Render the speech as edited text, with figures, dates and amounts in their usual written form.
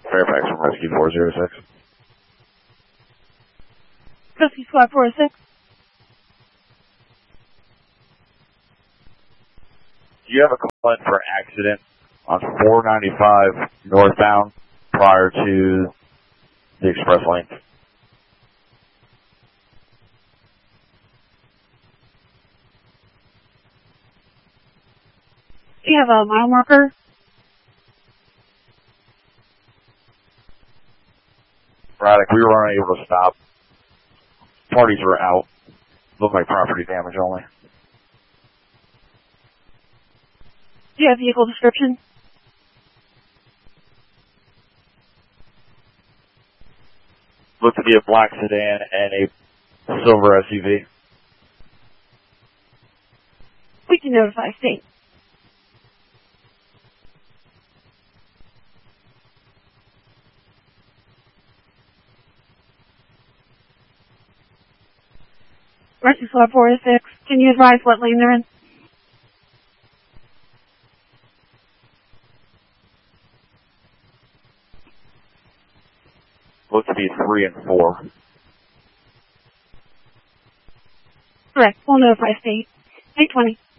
Fairfax from Rescue 406. Rescue Squad 406. Do you have a call in for accident on 495 northbound prior to the express lane? Do you have a mile marker? Braddock, we were unable to stop. Parties were out. Looked like property damage only. Do you have vehicle description? Looked to be a black sedan and a silver SUV. We can notify state. Rescue Squad 406, can you advise what lane they're in? Looked to be 3 and 4. Correct, we'll notify state. 820.